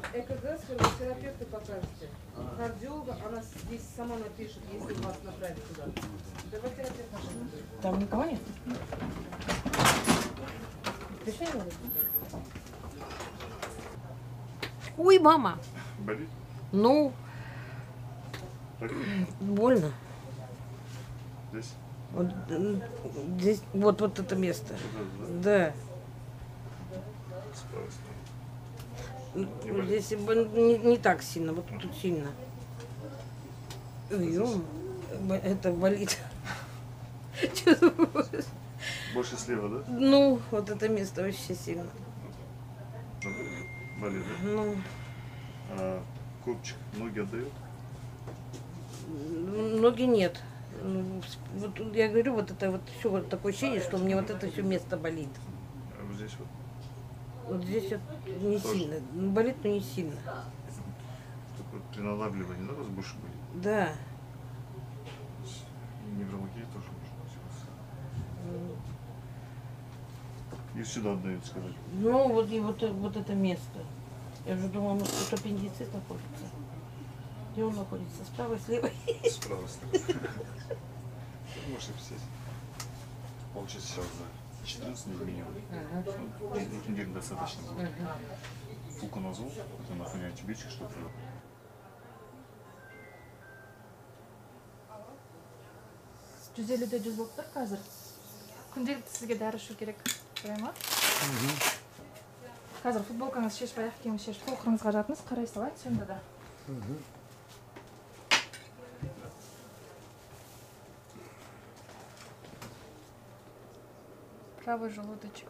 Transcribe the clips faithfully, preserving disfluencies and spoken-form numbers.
ЭКГ с терапевта покажете. Кардиолога, она здесь сама напишет, если вас направить туда. Давай терапевт наш. Там никого нет? Решение? Ой, мама. Болит? Ну, Так? больно. Здесь? Вот, м, здесь, вот, вот это место. Вот Да. Справа, М, Не болит? Здесь бо- не, не так сильно, вот тут сильно. Ой, ё, бо- это болит. Чувствую. Больше слева, да? Ну, вот это место вообще сильно. Болит, да? Ну, А копчик ноги отдает? ноги нет. Ну, Вот я говорю, вот это вот все вот такое ощущение, что мне вот это все место болит. А вот здесь вот? Вот здесь вот не Тоже? сильно. Ну, болит, но не сильно. Только вот при надавливании, да, у вас больше болит? Да. И неврология тоже может быть у вас. И сюда отдают, сказать. Ну, вот и вот, э- вот это место. Я уже думала, может, тут аппендицит находится. Где он находится? Справа, слева? Справа, слева. Можете писать. Получится сейчас за четырнадцать дней минимум. Двух недель достаточно будет. Фуконазол, это нахуй антибиотик, чтобы жүз элүүдө жүз болуптур азыр. Күнделикти сизге дары ішу керек. Жарай ма? Қазір футболкаңызды шешіп, аяқ киіміңізді шешіп, толқырыңызға жатыңыз, қарай салайын сонда да. Правый желудочек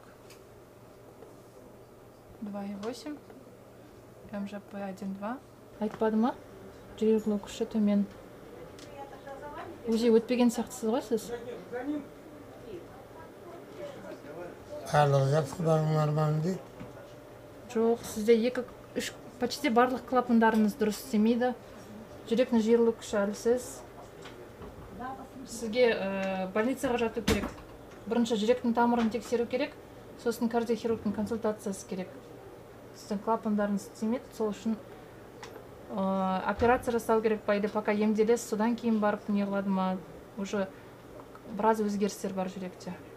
два и восемь, эм жэ пэ один два. Айтпады ма? Жүрегінің күші төмен. УЗИ өтпеген сияқтысыз ғой сіз? Барлығы жақсы, барлығы нормально дейді. Жоқ, сізде екі, үш, почти барлық клапандарыңыз дұрыс істемейді. Жүректің жиырылу күші әлсіз. Сізге ә, больницаға жату керек. Бірінші жүректің тамырын тексеру керек, сосын кардиохирургтың консультациясы керек. Сіздің клапандарыңыз істемейді, сол үшін ә, операция жасау керек па, или пока емделесіз, содан кейін барып не қылады ма, уже біраз өзгерістер бар жүректе.